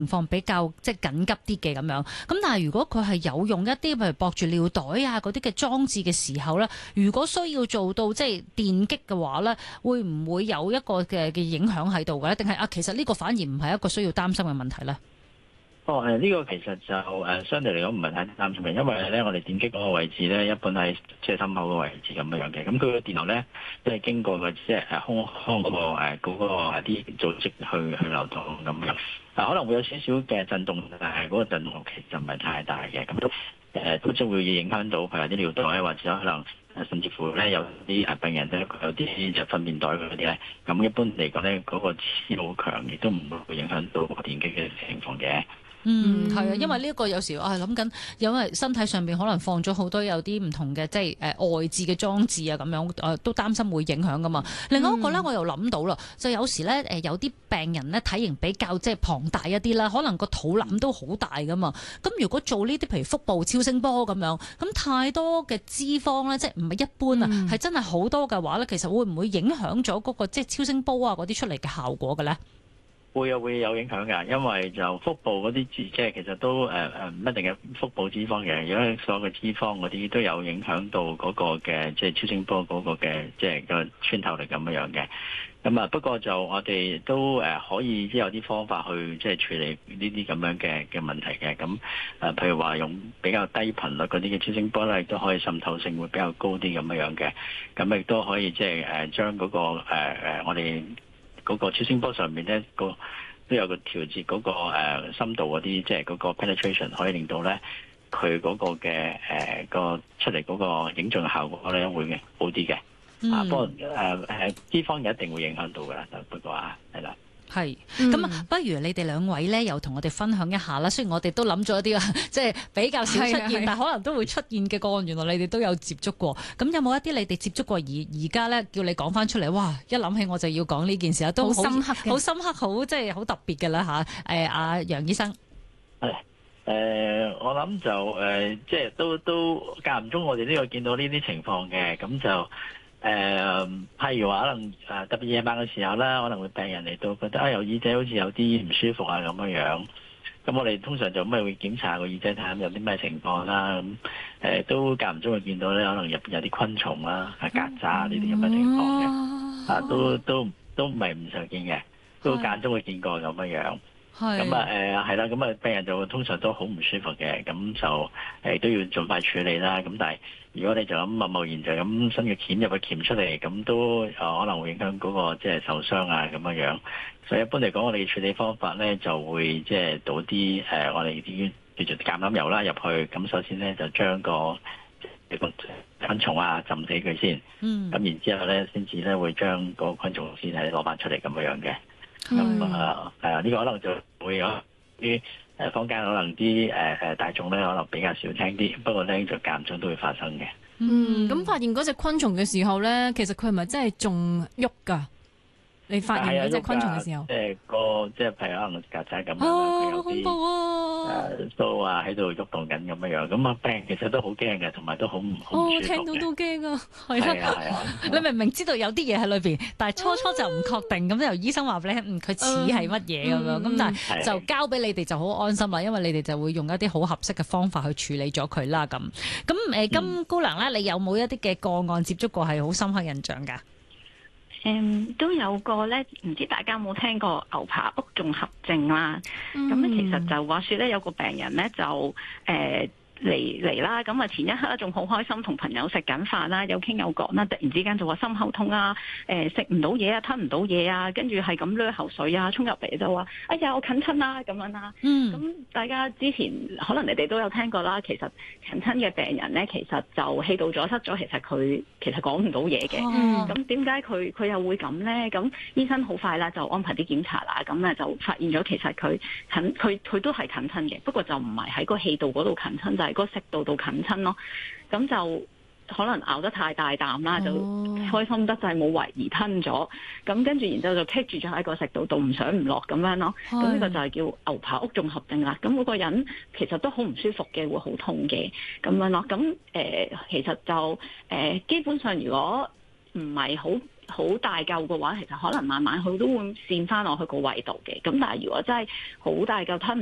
情況比較即係緊急啲嘅咁樣。咁但係如果佢係有用一啲譬如駁住尿袋啊嗰啲嘅裝置嘅時候咧，如果需要做到即係電擊嘅話咧，會唔會有一個嘅影響喺度嘅咧？定係其實呢個反而唔係一個需要擔心嘅問題咧？ 呢個其實就相對嚟講唔係太擔心嘅，因為咧我哋電擊嗰個位置咧，一般喺即係心口個位置咁樣嘅。咁佢個電流咧，都係經過個即係胸嗰個啲組織去流動咁樣。可能會有少少嘅震動，但係嗰個震動其實唔係太大嘅。咁都即係會影響到譬如話啲尿袋，或者可能甚至乎咧有啲病人咧有啲就糞便袋嗰啲咧。咁一般嚟講咧，嗰個磁好強，亦都唔會影響到個電擊嘅情況嘅。 係啊，因為呢一個有時我係諗緊，因為身體上邊可能放咗好多有啲唔同嘅即係外置嘅裝置啊，咁樣都擔心會影響噶嘛。另外一個咧，我又諗到啦，就有時咧有啲病人咧體型比較即係龐大一啲啦，可能個肚腩都好大噶嘛。咁如果做呢啲譬如腹部超聲波咁樣，咁太多嘅脂肪咧，即係唔係一般啊，係真係好多嘅話咧，其實會唔會影響咗嗰個即係超聲波啊嗰啲出嚟嘅效果嘅咧？ 會有影響㗎，因為就腹部嗰啲即係其實都唔一定嘅腹部脂肪嘅，如果所有嘅脂肪嗰啲都有影響到嗰個嘅即係超聲波嗰個嘅即係個穿透力咁樣嘅。咁不過就我哋都可以即係有啲方法去即係處理呢啲咁樣嘅問題嘅。咁譬如話用比較低頻率嗰啲嘅超聲波咧，亦都可以滲透性會比較高啲咁樣嘅。咁亦都可以即係將嗰個我哋嗰個超聲波上面咧，都有個調節嗰個深度嗰啲，即係嗰個 penetration 可以令到咧佢嗰個嘅個出嚟嗰個影像效果咧會好啲嘅。不過脂肪一定會影響到㗎啦，不過係啦。 係，咁不如你哋兩位咧，又同我哋分享一下啦。雖然我哋都諗咗一啲即係比較少出現，但可能都會出現嘅個案，原來你哋都有接觸過。咁有冇一啲你哋接觸過而家咧叫你講翻出嚟？哇！一諗起我就要講呢件事啦，都好深刻，好深刻，好即係好特別嘅啦嚇。阿楊醫生， 我諗就即係都間唔中，我哋都有見到呢啲情況嘅，咁就。譬如話可能特別夜晚嘅時候啦，可能會病人嚟到覺得有耳仔好似有啲唔舒服啊咁樣。咁我哋通常就會檢查個耳仔睇下有啲咩情況啦。咁都間唔中會見到咧，可能入邊有啲昆蟲啦、曱甴呢啲咁嘅情況嘅。都唔係唔常見嘅，都間中會見過咁樣。咁係啦，咁病人就通常都好唔舒服嘅，咁就都要盡快處理啦。咁但係如果你就咁貿然就咁伸個鉗入去鉗出嚟，咁都可能會影響嗰個即係受傷啊咁樣。所以一般嚟講，我哋處理方法咧就會即係倒啲我哋啲叫做橄欖油啦入去。咁首先咧就將個昆蟲浸死佢先，咁然之後咧先至咧會將個昆蟲先係攞翻出嚟咁樣嘅。咁呢個可能就會有啲坊間可能啲大眾咧可能比較少聽啲，不過咧就間唔中都會發生嘅。 咁發現嗰隻昆蟲嘅時候咧，其實佢係咪真係仲喐㗎？你發現嗰隻昆蟲嘅時候， 即係譬如可能曱甴咁樣， 好有恐怖啊！ 須喺度喐動緊咁樣，咁病人其實都好驚嘅，同埋都好唔舒服嘅。 聽到都驚啊！ 係啊！你明明知道有啲嘢喺裏邊，但係初就唔確定，咁由醫生話俾你聽，佢似係乜嘢咁樣，咁但係就交俾你哋就好安心啦，因為你哋就會用一啲好合適嘅方法去處理咗佢啦。咁金姑娘咧，你有冇一啲嘅個案接觸過係好深刻印象㗎？ 都有個咧，唔知大家有冇聽過牛扒屋綜合症啦？咁咧其實就話說咧，有個病人咧就嚟啦，咁前一刻仲好開心，同朋友食緊飯啦，有傾有講啦，突然之間就話心口痛啊，食唔到嘢啊，吞唔到嘢啊，跟住係咁噦口水啊，衝入嚟就話哎呀我近親啦咁樣啦。咁大家之前可能你哋都有聽過啦，其實近親嘅病人咧，其實就氣道阻塞咗，其實講唔到嘢嘅。咁點解佢又會咁咧？咁醫生好快啦，就安排啲檢查啦，咁就發現咗其實佢都係近親嘅，不過就唔係喺個氣道嗰度近親，就係個食道度近親咯。咁就可能咬得太大啖啦，就開心得滯冇懷疑吞咗，咁跟住然之後就棘住咗喺個食道度唔上唔落咁樣咯。咁呢個就係叫牛扒屋綜合症啦。咁嗰個人其實都好唔舒服嘅，會好痛嘅咁樣咯。咁其實就基本上如果唔係好大嚿嘅話，其實可能慢慢佢都會滲翻落去個胃度嘅。咁但係如果真係好大嚿吞